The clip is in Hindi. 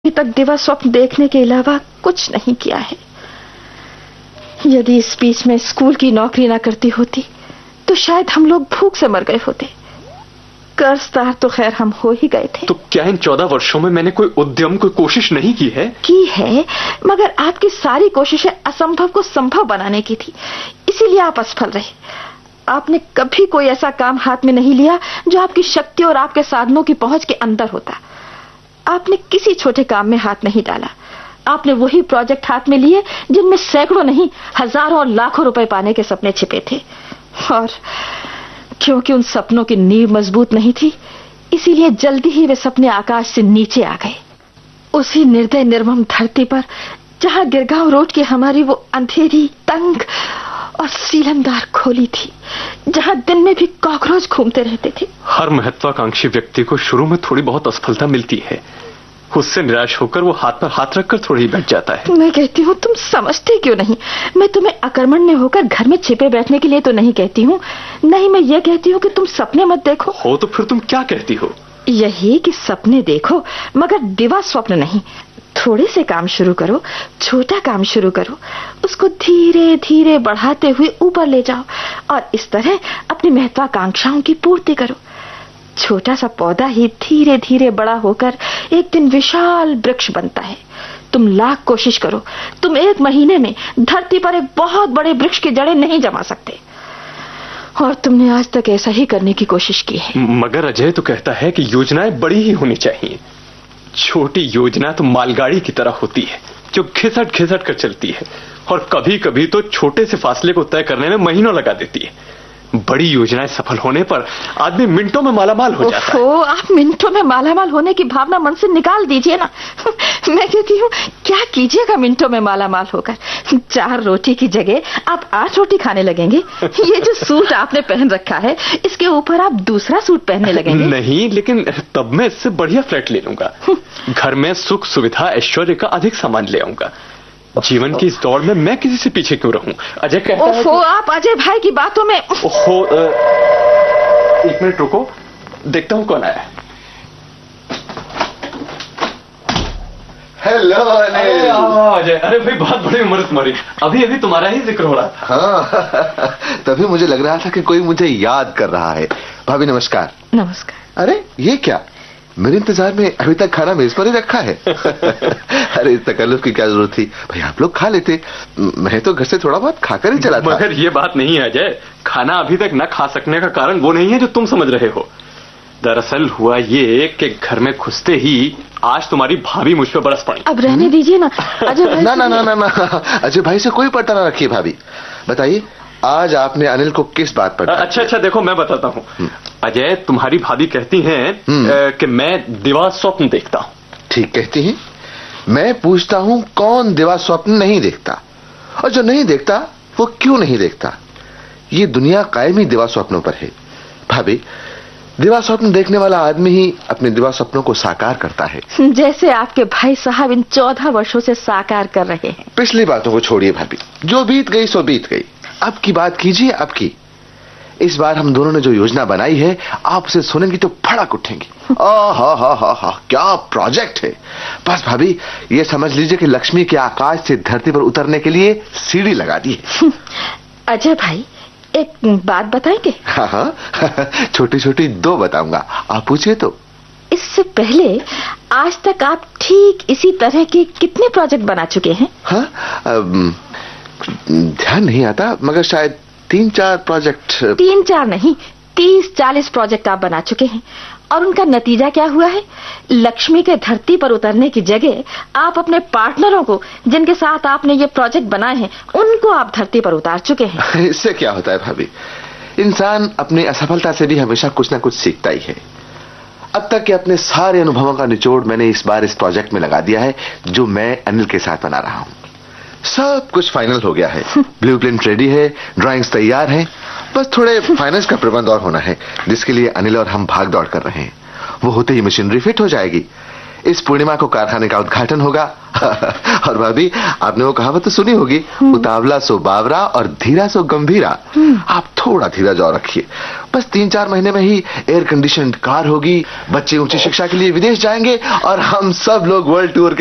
अभी तक दिवा स्वप्न देखने के अलावा कुछ नहीं किया है। यदि इस बीच में स्कूल की नौकरी ना करती होती तो शायद हम लोग भूख से मर गए होते। कर्जदार तो खैर हम हो ही गए थे। तो क्या इन 14 वर्षों में मैंने कोई उद्यम, कोई कोशिश नहीं की है? की है, मगर आपकी सारी कोशिशें असंभव को संभव बनाने की थी, इसीलिए आप असफल रहे। आपने कभी कोई ऐसा काम हाथ में नहीं लिया जो आपकी शक्ति और आपके साधनों की पहुंच के अंदर होता। आपने किसी छोटे काम में हाथ नहीं डाला। आपने वही प्रोजेक्ट हाथ में लिए जिनमें सैकड़ों नहीं हजारों और लाखों रुपए पाने के सपने छिपे थे। और क्योंकि उन सपनों की नींव मजबूत नहीं थी, इसीलिए जल्दी ही वे सपने आकाश से नीचे आ गए। उसी निर्दय निर्मम धरती पर जहां गिरगांव रोड की हमारी वो अंधेरी, तंग और सीलमदार खोली थी, जहां दिन में भी कॉकरोच घूमते रहते थे। हर महत्वाकांक्षी व्यक्ति को शुरू में थोड़ी बहुत असफलता मिलती है, उससे निराश होकर वो हाथ पर हाथ रखकर थोड़ी बैठ जाता है। मैं कहती हूँ, तुम समझते क्यों नहीं? मैं तुम्हें अकर्मण्य होकर घर में छिपे बैठने के लिए तो नहीं कहती हूँ। नहीं, मैं ये कहती हूँ कि तुम सपने मत देखो। हो तो फिर तुम क्या कहती हो? यही कि सपने देखो, मगर दिवा स्वप्न नहीं। थोड़े से काम शुरू करो, छोटा काम शुरू करो, उसको धीरे धीरे बढ़ाते हुए ऊपर ले जाओ और इस तरह अपनी महत्वाकांक्षाओं की पूर्ति करो। छोटा सा पौधा ही धीरे धीरे बड़ा होकर एक दिन विशाल वृक्ष बनता है। तुम लाख कोशिश करो, तुम 1 महीने में धरती पर एक बहुत बड़े वृक्ष की जड़ें नहीं जमा सकते। और तुमने आज तक ऐसा ही करने की कोशिश की है। मगर अजय तो कहता है कि योजनाएं बड़ी ही होनी चाहिए। छोटी योजना तो मालगाड़ी की तरह होती है जो घिसट घिसट कर चलती है और कभी कभी तो छोटे से फासले को तय करने में महीनों लगा देती है। बड़ी योजनाएं सफल होने पर आदमी मिनटों में मालामाल हो जाता है। आप मिनटों में मालामाल होने की भावना मन से निकाल दीजिए ना। मैं कहती हूँ, क्या कीजिएगा मिनटों में मालामाल होकर? 4 रोटी की जगह आप 8 रोटी खाने लगेंगे। ये जो सूट आपने पहन रखा है, इसके ऊपर आप दूसरा सूट पहनने लगेंगे। नहीं, लेकिन तब मैं इससे बढ़िया फ्लैट ले लूंगा। घर में सुख सुविधा ऐश्वर्य का अधिक सामान ले आऊंगा। जीवन की इस दौड़ में मैं किसी से पीछे क्यों रहूं? अजय कहता है कि... आप अजय भाई की बातों में... एक मिनट रुको, देखता हूं कौन आया। हेलो अजय। अरे भाई, बहुत बड़ी उम्र तुम्हारी। अभी अभी तुम्हारा ही जिक्र हो रहा था। हाँ, तभी मुझे लग रहा था कि कोई मुझे याद कर रहा है। भाभी नमस्कार। नमस्कार। अरे ये क्या, मेरे इंतजार में अभी तक खाना मेज पर ही रखा है। अरे इस तकल्लुफ की क्या जरूरत थी? भाई आप लोग खा लेते, मैं तो घर से थोड़ा बहुत खाकर ही चला था। मगर ये बात नहीं है अजय, खाना अभी तक न खा सकने का कारण वो नहीं है जो तुम समझ रहे हो। दरअसल हुआ ये कि घर में घुसते ही आज तुम्हारी भाभी मुझ पे बरस पड़ी। अब रहने दीजिए ना अजय भाई। ना, अजय भाई से कोई पता ना रखिए। भाभी बताइए, आज आपने अनिल को किस बात पर? अच्छा, देखो मैं बताता हूँ। अजय, तुम्हारी भाभी कहती हैं कि मैं दिवा स्वप्न देखता हूँ। ठीक कहती हैं। मैं पूछता हूँ, कौन दिवा स्वप्न नहीं देखता? और जो नहीं देखता वो क्यों नहीं देखता? ये दुनिया कायम ही दिवा स्वप्नों पर है। भाभी, दिवा स्वप्न देखने वाला आदमी ही अपने दिवा स्वप्नों को साकार करता है, जैसे आपके भाई साहब इन 14 वर्षों से साकार कर रहे हैं। पिछली बातों को छोड़िए भाभी, जो बीत गई सो बीत गई। अब की बात कीजिए, अब की। इस बार हम दोनों ने जो योजना बनाई है, आप उसे सुनेंगी तो फड़क उठेंगी। हा, क्या प्रोजेक्ट है! बस भाभी, ये समझ लीजिए कि लक्ष्मी के आकाश से धरती पर उतरने के लिए सीढ़ी लगा दी है। अजय भाई, एक बात बताएंगे? हाँ, छोटी छोटी 2 बताऊंगा, आप पूछिए तो। इससे पहले आज तक आप ठीक इसी तरह के कितने प्रोजेक्ट बना चुके हैं? हाँ, ध्यान नहीं आता, मगर शायद 3-4 प्रोजेक्ट। 3-4 नहीं, 30-40 प्रोजेक्ट आप बना चुके हैं। और उनका नतीजा क्या हुआ है? लक्ष्मी के धरती पर उतरने की जगह आप अपने पार्टनरों को, जिनके साथ आपने ये प्रोजेक्ट बनाए हैं, उनको आप धरती पर उतार चुके हैं। इससे क्या होता है भाभी? इंसान अपनी असफलता से भी हमेशा कुछ ना कुछ सीखता ही है। अब तक के अपने सारे अनुभवों का निचोड़ मैंने इस बार इस प्रोजेक्ट में लगा दिया है, जो मैं अनिल के साथ बना रहा हूँ। सब कुछ फाइनल हो गया है। ब्लूप्रिंट रेडी है, ड्राइंग्स तैयार हैं, बस थोड़े फाइनेंस का प्रबंध और होना है, जिसके लिए अनिल और हम भाग दौड़ कर रहे हैं। वो होते ही मशीनरी फिट हो जाएगी। इस पूर्णिमा को कारखाने का उद्घाटन होगा। और भाभी, आपने वो कहावत तो सुनी होगी, उतावला सो बावरा और धीरा सो गंभीरा। आप थोड़ा धीरज और रखिए, बस 3-4 महीने में ही एयर कंडीशन कार होगी, बच्चे उच्च शिक्षा के लिए विदेश जाएंगे और हम सब लोग वर्ल्ड टूर